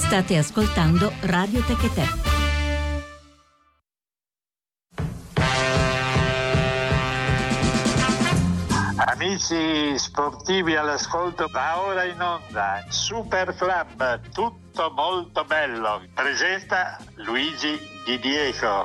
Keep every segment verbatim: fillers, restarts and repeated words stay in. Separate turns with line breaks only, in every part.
State ascoltando Radio Techetè.
Amici sportivi all'ascolto, va ora in onda Super Club, tutto molto bello. Presenta Luigi Di Diego.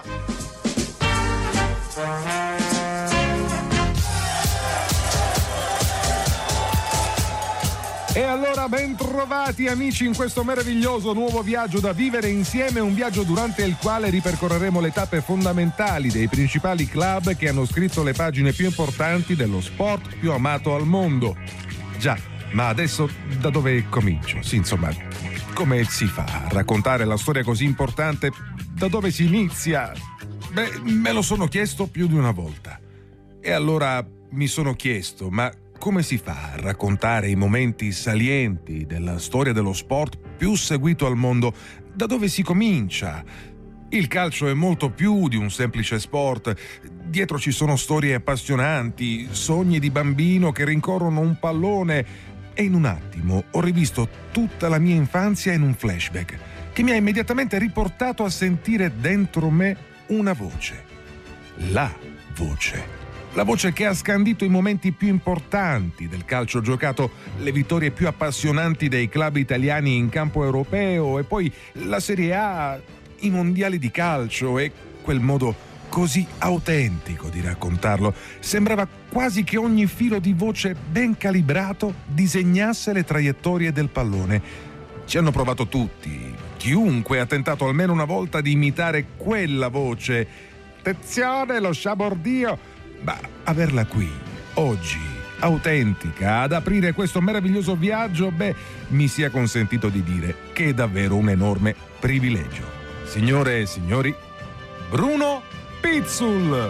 E allora ben trovati amici in questo meraviglioso nuovo viaggio da vivere insieme, un viaggio durante il quale ripercorreremo le tappe fondamentali dei principali club che hanno scritto le pagine più importanti dello sport più amato al mondo. Già, ma adesso da dove comincio? Sì, insomma, come si fa a raccontare la storia così importante? Da dove si inizia? Beh, me lo sono chiesto più di una volta. E allora mi sono chiesto, ma come si fa a raccontare i momenti salienti della storia dello sport più seguito al mondo? Da dove si comincia? Il calcio è molto più di un semplice sport. Dietro ci sono storie appassionanti, sogni di bambino che rincorrono un pallone. E in un attimo ho rivisto tutta la mia infanzia in un flashback che mi ha immediatamente riportato a sentire dentro me una voce. La voce. La voce che ha scandito i momenti più importanti del calcio giocato, le vittorie più appassionanti dei club italiani in campo europeo e poi la Serie A, i mondiali di calcio e quel modo così autentico di raccontarlo. Sembrava quasi che ogni filo di voce ben calibrato disegnasse le traiettorie del pallone. Ci hanno provato tutti. Chiunque ha tentato almeno una volta di imitare quella voce. Attenzione, lo sciabordio! Ma averla qui, oggi, autentica, ad aprire questo meraviglioso viaggio, beh, mi sia consentito di dire che è davvero un enorme privilegio. Signore e signori, Bruno Pizzul!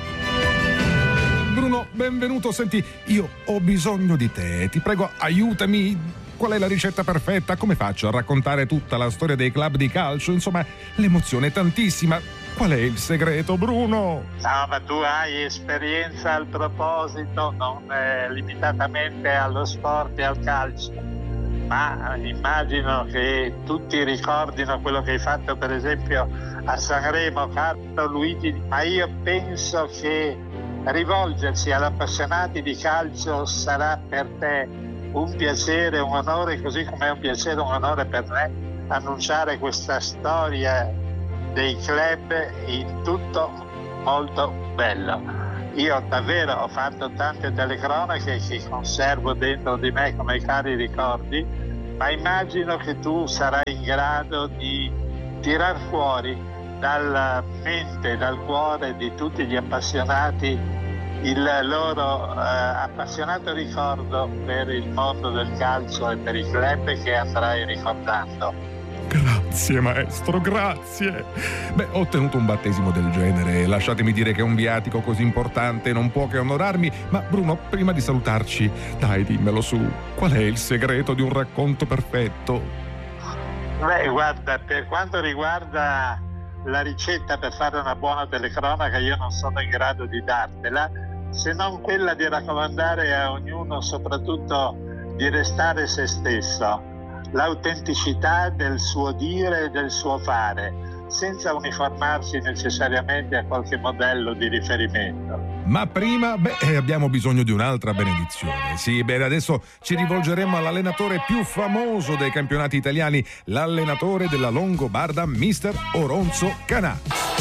Bruno, benvenuto. Senti, io ho bisogno di te, ti prego, aiutami. Qual è la ricetta perfetta? Come faccio a raccontare tutta la storia dei club di calcio? Insomma, l'emozione è tantissima. Qual è il segreto, Bruno?
No, ma tu hai esperienza al proposito, non eh, limitatamente allo sport e al calcio, ma immagino che tutti ricordino quello che hai fatto per esempio a Sanremo, caro Luigi, ma io penso che rivolgersi agli appassionati di calcio sarà per te un piacere, un onore, così come è un piacere, un onore per me annunciare questa storia dei club in tutto molto bello. Io davvero ho fatto tante telecronache che conservo dentro di me come cari ricordi, ma immagino che tu sarai in grado di tirar fuori dalla mente, dal cuore di tutti gli appassionati il loro eh, appassionato ricordo per il mondo del calcio e per i club che andrai ricordando.
Grazie maestro, grazie. Beh, ho ottenuto un battesimo del genere. Lasciatemi dire che un viatico così importante non può che onorarmi. Ma Bruno, prima di salutarci, dai, dimmelo su. Qual è il segreto di un racconto perfetto?
Beh, guarda, per quanto riguarda la ricetta per fare una buona telecronaca, io non sono in grado di dartela, se non quella di raccomandare a ognuno soprattutto di restare se stesso, l'autenticità del suo dire e del suo fare, senza uniformarsi necessariamente a qualche modello di riferimento.
Ma prima, beh, abbiamo bisogno di un'altra benedizione. Sì, bene, adesso ci rivolgeremo all'allenatore più famoso dei campionati italiani, l'allenatore della Longobarda, mister Oronzo Canà.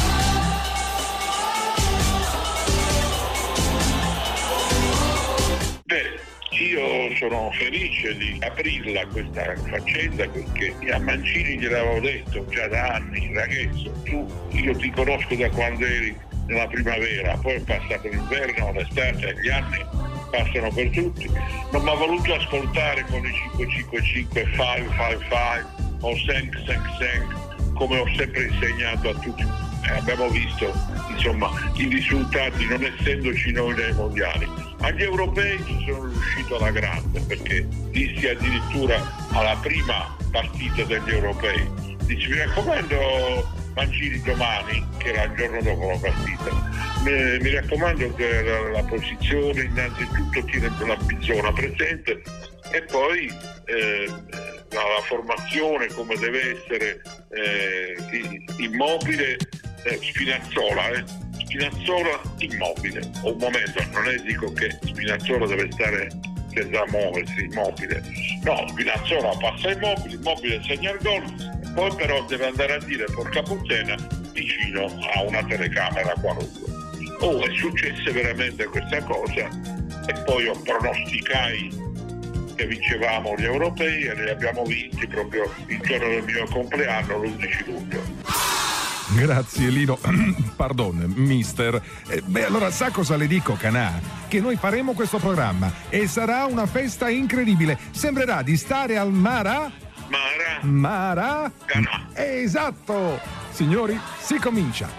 Io sono felice di aprirla questa faccenda perché a Mancini gliel'avevo detto già da anni, ragazzo, tu, io ti conosco da quando eri nella primavera, poi è passato l'inverno, l'estate, gli anni passano per tutti, non mi ha voluto ascoltare con i cinque cinque cinque, cinque cinque cinque o cinque cinque cinque come ho sempre insegnato a tutti. Eh, abbiamo visto insomma i risultati, non essendoci noi nei mondiali. Agli europei ci sono riuscito alla grande perché dissi addirittura alla prima partita degli europei, dici mi raccomando Mancini domani, che era il giorno dopo la partita, mi, mi raccomando che la, la posizione innanzitutto tiene la zona presente e poi eh, la la formazione, come deve essere eh, Immobile, eh, Spinazzola, eh. Spinazzola Immobile. Un momento, non è dico che Spinazzola deve stare senza muoversi, Immobile. No, Spinazzola passa Immobile, Immobile segna il gol, poi però deve andare a dire porca puttana vicino a una telecamera qualunque. Oh, è successa veramente questa cosa e poi io pronosticai che vincevamo gli europei e li abbiamo vinti proprio il giorno del mio compleanno, l'undici luglio.
Grazie Lino, pardon, mister. Eh, beh, allora sa cosa le dico, Canà? Che noi faremo questo programma e sarà una festa incredibile. Sembrerà di stare al Mara...
Mara...
Mara...
Canà.
Esatto! Signori, si comincia.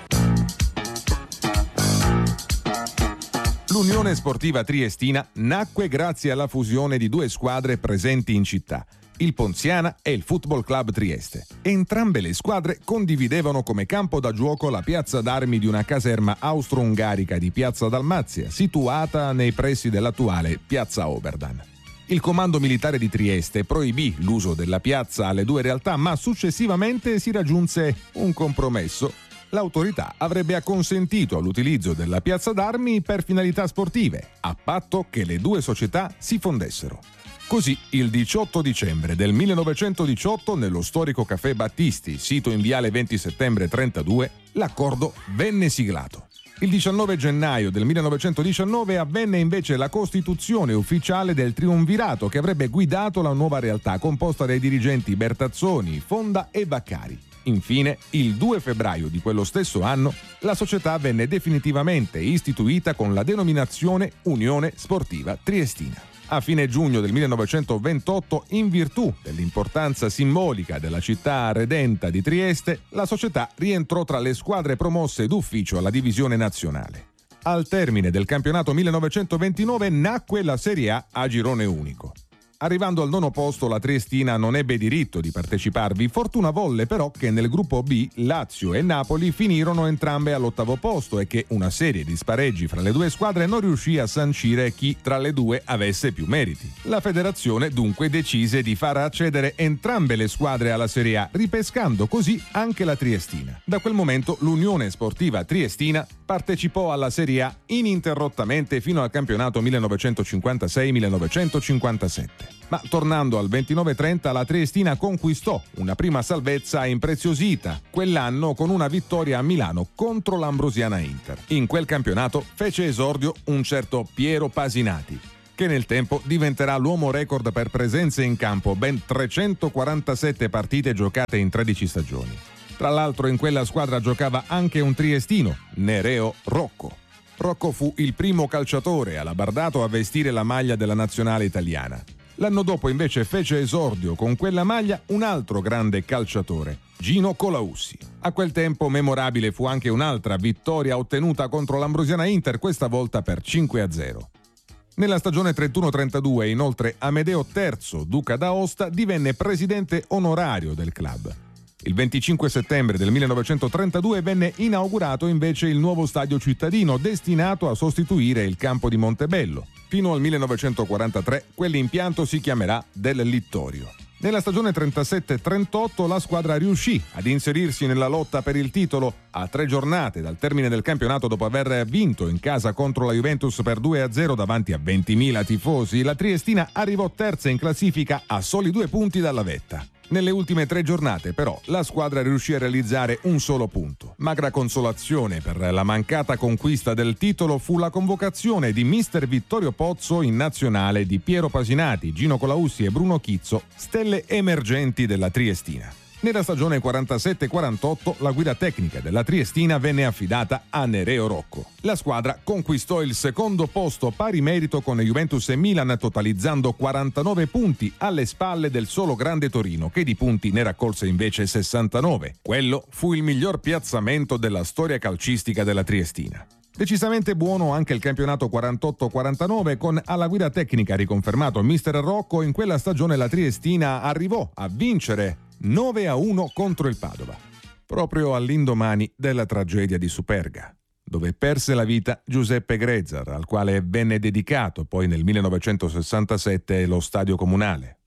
L'Unione Sportiva Triestina nacque grazie alla fusione di due squadre presenti in città, il Ponziana e il Football Club Trieste. Entrambe le squadre condividevano come campo da gioco la piazza d'armi di una caserma austro-ungarica di Piazza Dalmazia, situata nei pressi dell'attuale Piazza Oberdan. Il comando militare di Trieste proibì l'uso della piazza alle due realtà, ma successivamente si raggiunse un compromesso. L'autorità avrebbe acconsentito all'utilizzo della piazza d'armi per finalità sportive, a patto che le due società si fondessero. Così, il diciotto dicembre del millenovecentodiciotto, nello storico Caffè Battisti, sito in viale venti settembre trentadue, l'accordo venne siglato. Il diciannove gennaio del millenovecentodiciannove avvenne invece la costituzione ufficiale del triumvirato che avrebbe guidato la nuova realtà composta dai dirigenti Bertazzoni, Fonda e Vaccari. Infine, il due febbraio di quello stesso anno, la società venne definitivamente istituita con la denominazione Unione Sportiva Triestina. A fine giugno del millenovecentoventotto, in virtù dell'importanza simbolica della città redenta di Trieste, la società rientrò tra le squadre promosse d'ufficio alla divisione nazionale. Al termine del campionato millenovecentoventinove nacque la Serie A a girone unico. Arrivando al nono posto, la Triestina non ebbe diritto di parteciparvi. Fortuna volle però che nel gruppo B Lazio e Napoli finirono entrambe all'ottavo posto e che una serie di spareggi fra le due squadre non riuscì a sancire chi tra le due avesse più meriti. La federazione dunque decise di far accedere entrambe le squadre alla Serie A, ripescando così anche la Triestina. Da quel momento l'Unione Sportiva Triestina partecipò alla Serie A ininterrottamente fino al campionato millenovecentocinquantasei millenovecentocinquantasette. Ma tornando al ventinove trenta, la Triestina conquistò una prima salvezza impreziosita, quell'anno con una vittoria a Milano contro l'Ambrosiana Inter. In quel campionato fece esordio un certo Piero Pasinati, che nel tempo diventerà l'uomo record per presenze in campo, ben trecentoquarantasette partite giocate in tredici stagioni. Tra l'altro in quella squadra giocava anche un triestino, Nereo Rocco. Rocco fu il primo calciatore alabardato a vestire la maglia della nazionale italiana. L'anno dopo invece fece esordio con quella maglia un altro grande calciatore, Gino Colaussi. A quel tempo memorabile fu anche un'altra vittoria ottenuta contro l'Ambrosiana Inter, questa volta per cinque a zero. Nella stagione trentuno trentadue, inoltre, Amedeo terzo, duca d'Aosta, divenne presidente onorario del club. Il venticinque settembre del millenovecentotrentadue venne inaugurato invece il nuovo stadio cittadino, destinato a sostituire il campo di Montebello. Fino al millenovecentoquarantatré quell'impianto si chiamerà del Littorio. Nella stagione trentasette trentotto la squadra riuscì ad inserirsi nella lotta per il titolo. A tre giornate dal termine del campionato, dopo aver vinto in casa contro la Juventus per due a zero davanti a ventimila tifosi, la Triestina arrivò terza in classifica a soli due punti dalla vetta. Nelle ultime tre giornate, però, la squadra riuscì a realizzare un solo punto. Magra consolazione per la mancata conquista del titolo fu la convocazione di mister Vittorio Pozzo in nazionale di Piero Pasinati, Gino Colaussi e Bruno Chizzo, stelle emergenti della Triestina. Nella stagione quarantasette quarantotto la guida tecnica della Triestina venne affidata a Nereo Rocco. La squadra conquistò il secondo posto pari merito con Juventus e Milan, totalizzando quarantanove punti alle spalle del solo Grande Torino, che di punti ne raccolse invece sessantanove. Quello fu il miglior piazzamento della storia calcistica della Triestina. Decisamente buono anche il campionato quarantotto quarantanove, con alla guida tecnica riconfermato mister Rocco. In quella stagione la Triestina arrivò a vincere nove a uno contro il Padova, proprio all'indomani della tragedia di Superga, dove perse la vita Giuseppe Grezzar, al quale venne dedicato poi nel millenovecentosessantasette lo stadio comunale.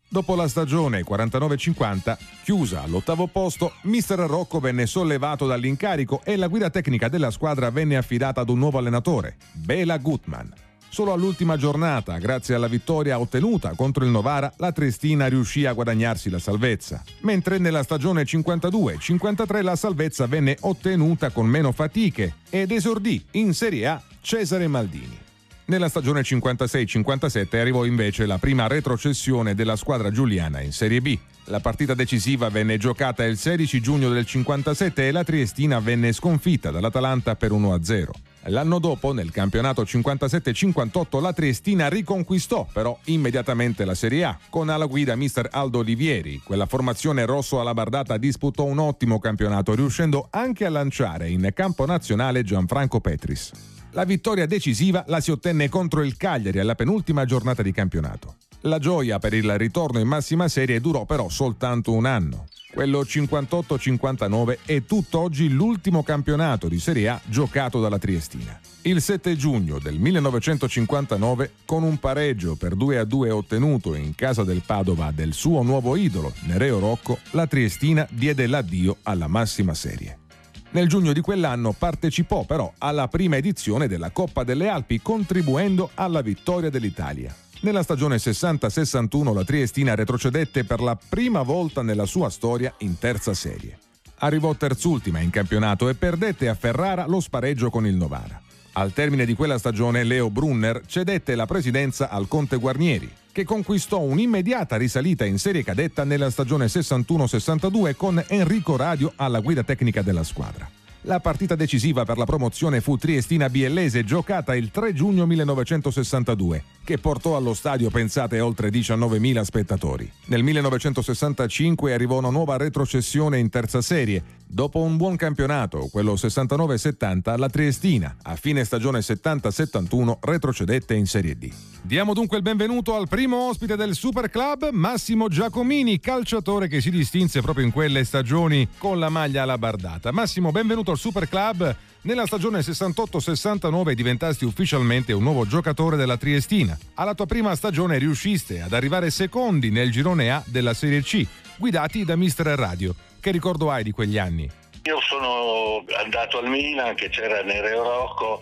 Dopo la stagione quarantanove cinquanta, chiusa all'ottavo posto, mister Rocco venne sollevato dall'incarico e la guida tecnica della squadra venne affidata ad un nuovo allenatore, Bela Gutman. Solo all'ultima giornata, grazie alla vittoria ottenuta contro il Novara, la Triestina riuscì a guadagnarsi la salvezza, mentre nella stagione cinquantadue cinquantatré la salvezza venne ottenuta con meno fatiche ed esordì in Serie A Cesare Maldini. Nella stagione cinquantasei cinquantasette arrivò invece la prima retrocessione della squadra giuliana in Serie B. La partita decisiva venne giocata il sedici giugno del cinquantasette e la Triestina venne sconfitta dall'Atalanta per uno a zero. L'anno dopo, nel campionato cinquantasette cinquantotto, la Triestina riconquistò però immediatamente la Serie A, con alla guida mister Aldo Olivieri. Quella formazione rosso-alabardata disputò un ottimo campionato, riuscendo anche a lanciare in campo nazionale Gianfranco Petris. La vittoria decisiva la si ottenne contro il Cagliari alla penultima giornata di campionato. La gioia per il ritorno in massima serie durò però soltanto un anno. Quello cinquantotto cinquantanove è tutt'oggi l'ultimo campionato di Serie A giocato dalla Triestina. Il sette giugno del millenovecentocinquantanove, con un pareggio per due a due ottenuto in casa del Padova del suo nuovo idolo, Nereo Rocco, la Triestina diede l'addio alla massima serie. Nel giugno di quell'anno partecipò però alla prima edizione della Coppa delle Alpi, contribuendo alla vittoria dell'Italia. Nella stagione sessanta sessantuno la Triestina retrocedette per la prima volta nella sua storia in terza serie. Arrivò terzultima in campionato e perdette a Ferrara lo spareggio con il Novara. Al termine di quella stagione Leo Brunner cedette la presidenza al Conte Guarnieri, che conquistò un'immediata risalita in serie cadetta nella stagione sessantuno sessantadue con Enrico Radio alla guida tecnica della squadra. La partita decisiva per la promozione fu Triestina-Biellese, giocata il tre giugno millenovecentosessantadue, che portò allo stadio, pensate, oltre diciannovemila spettatori. Nel millenovecentosessantacinque arrivò una nuova retrocessione in terza serie. Dopo un buon campionato, quello sessantanove settanta, la Triestina, a fine stagione settanta settantuno, retrocedette in Serie D. Diamo dunque il benvenuto al primo ospite del Super Club, Massimo Giacomini, calciatore che si distinse proprio in quelle stagioni con la maglia alabardata. Massimo, benvenuto al Super Club. Nella stagione sessantotto sessantanove diventasti ufficialmente un nuovo giocatore della Triestina. Alla tua prima stagione riusciste ad arrivare secondi nel girone A della Serie C, guidati da mister Radio. Che ricordo hai di quegli anni?
Io sono andato al Milan, che c'era Nereo Rocco,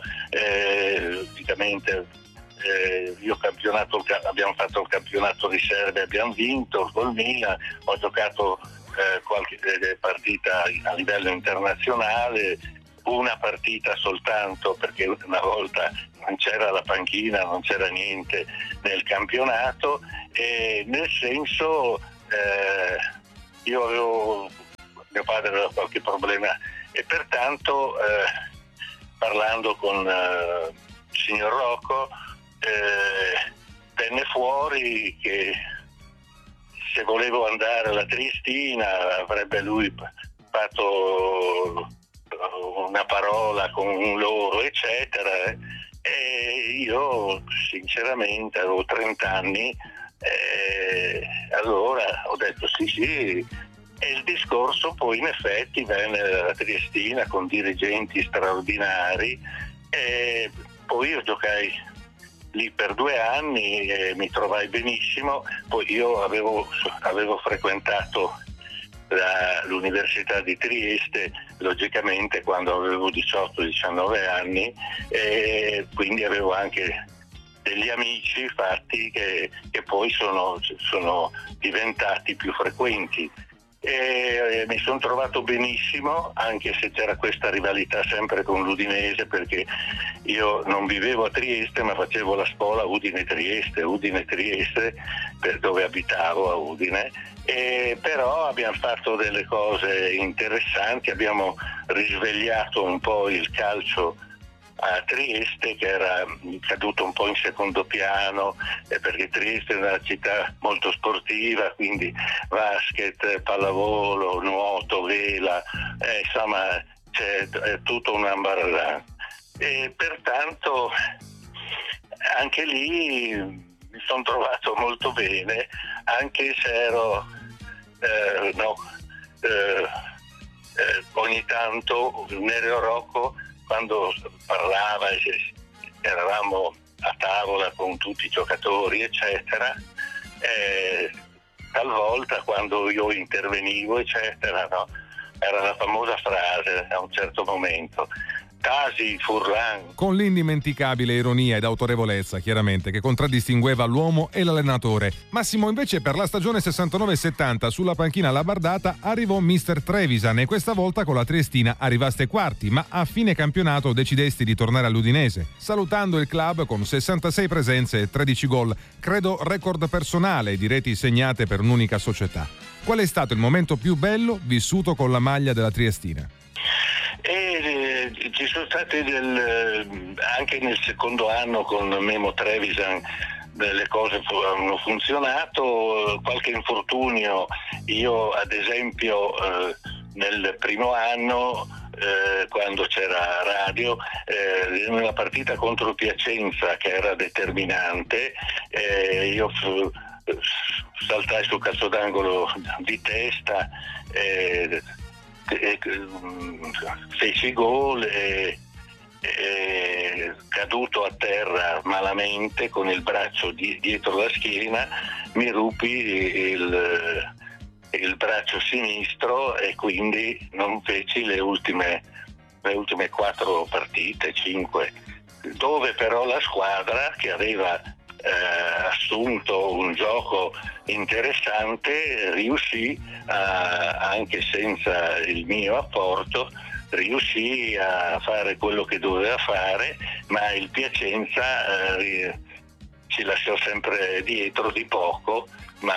eh, praticamente eh, io campionato, abbiamo fatto il campionato di Serbia, abbiamo vinto col Milan, ho giocato eh, qualche partita a livello internazionale, una partita soltanto perché una volta non c'era la panchina, non c'era niente nel campionato, e nel senso eh, io avevo, mio padre aveva qualche problema e pertanto eh, parlando con eh, il signor Rocco eh, venne fuori che se volevo andare alla Triestina avrebbe lui fatto una parola con loro, eccetera, e io sinceramente avevo trenta anni, e allora ho detto sì sì, e il discorso poi in effetti venne dalla Triestina con dirigenti straordinari, e poi io giocai lì per due anni e mi trovai benissimo. Poi io avevo, avevo frequentato la, l'Università di Trieste, logicamente quando avevo diciotto diciannove anni, e quindi avevo anche degli amici fatti che, che poi sono, sono diventati più frequenti. E mi sono trovato benissimo, anche se c'era questa rivalità sempre con l'Udinese, perché io non vivevo a Trieste ma facevo la scuola Udine-Trieste, Udine-Trieste, per dove abitavo a Udine, e però abbiamo fatto delle cose interessanti, abbiamo risvegliato un po' il calcio a Trieste, che era caduto un po' in secondo piano, eh, perché Trieste è una città molto sportiva, quindi basket, pallavolo, nuoto, vela, eh, insomma c'è è tutto un ambarrà, e pertanto anche lì mi sono trovato molto bene, anche se ero eh, no, eh, eh, ogni tanto Nereo Rocco, quando parlava, eravamo a tavola con tutti i giocatori, eccetera, eh,
talvolta quando io intervenivo eccetera, no? Era la famosa frase a un certo momento: Tasi, Furlan.
Con l'indimenticabile ironia ed autorevolezza, chiaramente, che contraddistingueva l'uomo e l'allenatore. Massimo, invece, per la stagione sessantanove settanta sulla panchina labardata arrivò mister Trevisan e questa volta con la Triestina arrivaste quarti, ma a fine campionato decidesti di tornare all'Udinese, salutando il club con sessantasei presenze e tredici gol, credo record personale di reti segnate per un'unica società. Qual è stato il momento più bello vissuto con la maglia della Triestina?
E eh, ci sono stati del, anche nel secondo anno con Memo Trevisan delle cose hanno funzionato, qualche infortunio. Io ad esempio eh, nel primo anno eh, quando c'era radio eh, in una partita contro Piacenza che era determinante, eh, io f- saltai sul calcio d'angolo di testa, eh, E, feci gol e, e caduto a terra malamente con il braccio di, dietro la schiena mi rupi il, il braccio sinistro e quindi non feci le ultime le ultime quattro partite, cinque, dove però la squadra che aveva eh, assunto un gioco interessante riuscì a, anche senza il mio apporto, riuscì a fare quello che doveva fare, ma il Piacenza eh, ci lasciò sempre dietro di poco,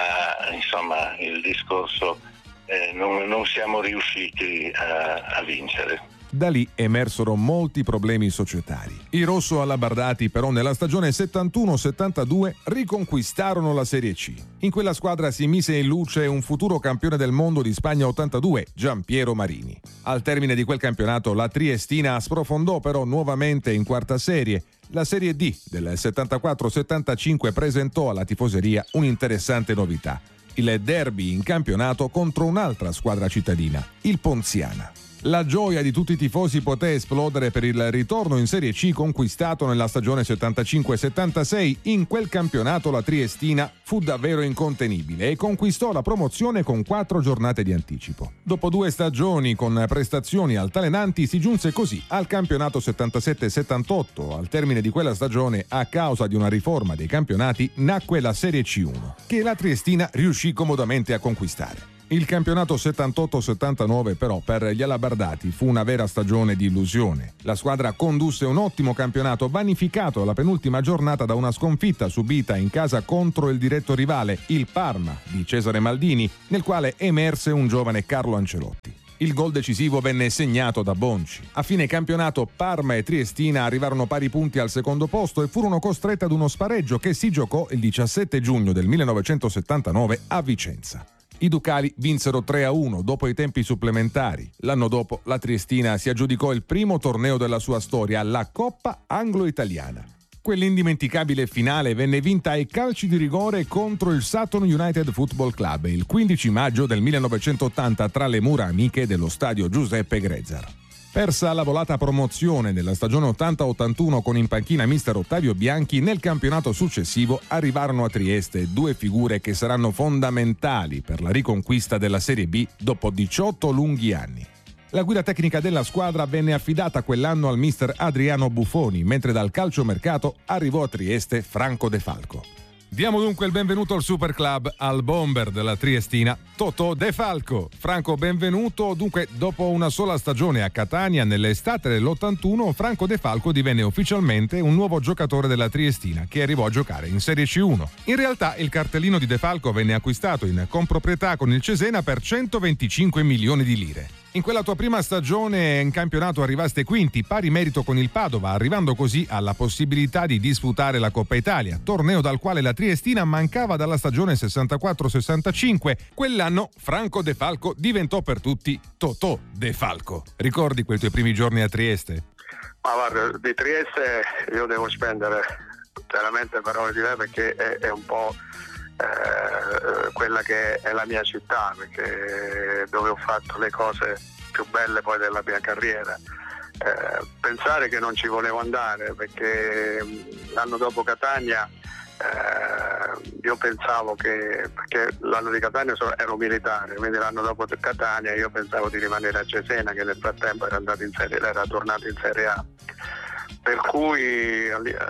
ma insomma il discorso eh, non, non siamo riusciti a, a vincere.
Da lì emersero molti problemi societari. I rosso-alabardati però nella stagione settantuno settantadue riconquistarono la Serie C. In quella squadra si mise in luce un futuro campione del mondo di Spagna ottantadue, Giampiero Marini. Al termine di quel campionato la Triestina sprofondò però nuovamente in quarta serie. La Serie D del settantaquattro settantacinque presentò alla tifoseria un'interessante novità: il derby in campionato contro un'altra squadra cittadina, il Ponziana. La gioia di tutti i tifosi poté esplodere per il ritorno in Serie C conquistato nella stagione settantacinque settantasei. In quel campionato la Triestina fu davvero incontenibile e conquistò la promozione con quattro giornate di anticipo. Dopo due stagioni con prestazioni altalenanti si giunse così al campionato settantasette settantotto. Al termine di quella stagione, a causa di una riforma dei campionati, nacque la Serie C uno, che la Triestina riuscì comodamente a conquistare. Il campionato settantotto settantanove però per gli alabardati fu una vera stagione di illusione. La squadra condusse un ottimo campionato vanificato alla penultima giornata da una sconfitta subita in casa contro il diretto rivale, il Parma di Cesare Maldini, nel quale emerse un giovane Carlo Ancelotti. Il gol decisivo venne segnato da Bonci. A fine campionato Parma e Triestina arrivarono pari punti al secondo posto e furono costrette ad uno spareggio che si giocò il diciassette giugno del millenovecentosettantanove a Vicenza. I Ducali vinsero tre a uno dopo i tempi supplementari. L'anno dopo la Triestina si aggiudicò il primo torneo della sua storia, la Coppa Anglo-Italiana. Quell'indimenticabile finale venne vinta ai calci di rigore contro il Sutton United Football Club il quindici maggio del millenovecentottanta tra le mura amiche dello stadio Giuseppe Grezzar. Persa la volata promozione nella stagione ottanta ottantuno con in panchina mister Ottavio Bianchi, nel campionato successivo arrivarono a Trieste due figure che saranno fondamentali per la riconquista della Serie B dopo diciotto lunghi anni. La guida tecnica della squadra venne affidata quell'anno al mister Adriano Buffoni, mentre dal calciomercato arrivò a Trieste Franco De Falco. Diamo dunque il benvenuto al Super Club al bomber della Triestina, Totò De Falco. Franco, benvenuto. Dunque, dopo una sola stagione a Catania nell'estate dell'ottantuno, Franco De Falco divenne ufficialmente un nuovo giocatore della Triestina che arrivò a giocare in Serie C uno. In realtà il cartellino di De Falco venne acquistato in comproprietà con il Cesena per centoventicinque milioni di lire. In quella tua prima stagione in campionato arrivaste quinti, pari merito con il Padova, arrivando così alla possibilità di disputare la Coppa Italia, torneo dal quale la Triestina mancava dalla stagione sessantaquattro sessantacinque. Quell'anno Franco De Falco diventò per tutti Totò De Falco. Ricordi quei tuoi primi giorni a Trieste?
Ma guarda, di Trieste io devo spendere veramente parole di lei perché è, è un po' Eh, quella che è la mia città, perché dove ho fatto le cose più belle poi della mia carriera. Eh, pensare che non ci volevo andare perché l'anno dopo Catania Eh, io pensavo che, perché l'anno di Catania ero militare, quindi l'anno dopo di Catania io pensavo di rimanere a Cesena, che nel frattempo era andato in serie, era tornato in Serie A, per cui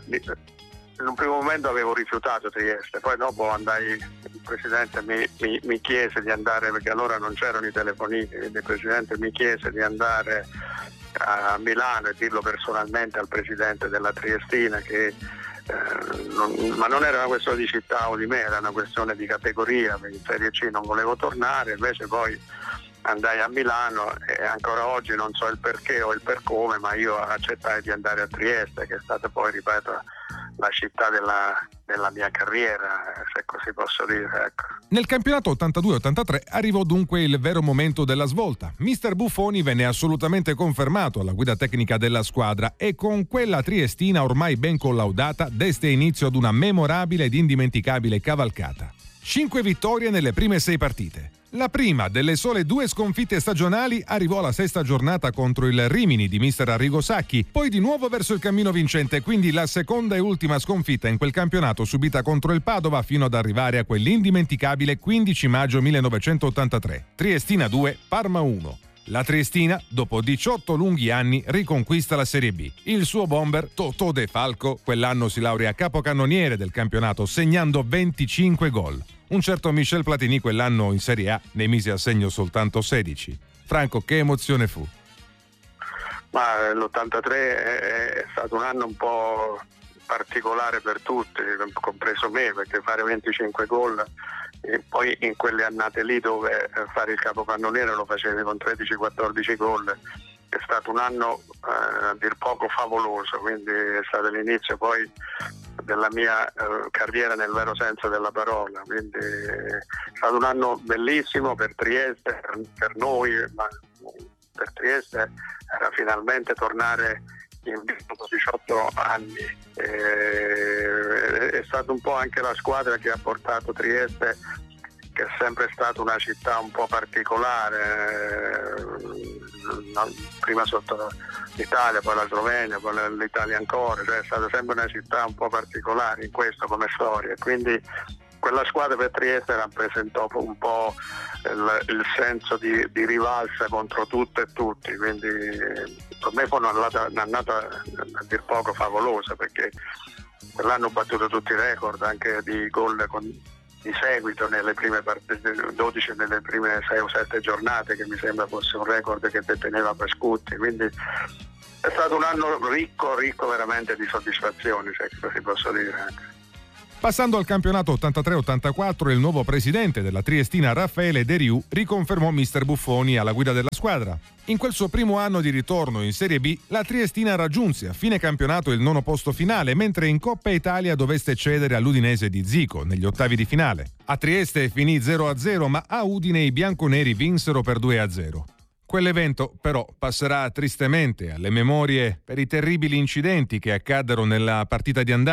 in un primo momento avevo rifiutato Trieste, poi dopo andai, il presidente mi, mi, mi chiese di andare, perché allora non c'erano i telefonini, quindi il presidente mi chiese di andare a Milano e dirlo personalmente al presidente della Triestina che eh, non, ma non era una questione di città o di me, era una questione di categoria, perché in Serie C non volevo tornare, invece poi andai a Milano e ancora oggi non so il perché o il per come, ma io accettai di andare a Trieste, che è stata poi, ripeto, la città della, della mia carriera, se così posso dire, ecco.
Nel campionato ottantadue ottantatré arrivò dunque il vero momento della svolta. Mister Buffoni venne assolutamente confermato alla guida tecnica della squadra e con quella triestina ormai ben collaudata deste inizio ad una memorabile ed indimenticabile cavalcata. Cinque vittorie nelle prime sei partite. La prima delle sole due sconfitte stagionali arrivò alla sesta giornata contro il Rimini di mister Arrigo Sacchi, poi di nuovo verso il cammino vincente, quindi la seconda e ultima sconfitta in quel campionato subita contro il Padova fino ad arrivare a quell'indimenticabile quindici maggio millenovecentottantatré. Triestina due, Parma uno. La Triestina, dopo diciotto lunghi anni, riconquista la Serie B. Il suo bomber, Totò De Falco, quell'anno si laurea capocannoniere del campionato segnando venticinque gol. Un certo Michel Platini quell'anno in Serie A ne mise a segno soltanto sedici. Franco, che emozione fu?
Ma l'ottantatré è stato un anno un po' particolare per tutti, compreso me, perché fare venticinque gol e poi in quelle annate lì dove fare il capocannoniere lo facevi con tredici quattordici gol, è stato un anno eh, a dir poco favoloso, quindi è stato l'inizio poi della mia eh, carriera nel vero senso della parola, quindi è stato un anno bellissimo per Trieste, per, per noi, ma per Trieste era finalmente tornare in diciotto anni. E, è stato un po' anche la squadra che ha portato Trieste, che è sempre stata una città un po' particolare, prima sotto l'Italia, poi la Slovenia, poi l'Italia ancora, cioè è stata sempre una città un po' particolare in questo come storia, quindi quella squadra per Trieste rappresentò un po' il, il senso di, di rivalsa contro tutto e tutti, quindi per me fu un'annata, un'annata a dir poco favolosa, perché quell'anno ho battuto tutti i record anche di gol con, di seguito nelle prime partite, dodici nelle prime sei o sette giornate, che mi sembra fosse un record che deteneva Pascutti, quindi è stato un anno ricco, ricco veramente di soddisfazioni, se così posso dire anche.
Passando al campionato ottantatré ottantaquattro, il nuovo presidente della Triestina, Raffaele De Riu, riconfermò mister Buffoni alla guida della squadra. In quel suo primo anno di ritorno in Serie B, la Triestina raggiunse a fine campionato il nono posto finale, mentre in Coppa Italia dovette cedere all'Udinese di Zico negli ottavi di finale. A Trieste finì zero a zero, ma a Udine i bianconeri vinsero per due a zero. Quell'evento però passerà tristemente alle memorie per i terribili incidenti che accaddero nella partita di andata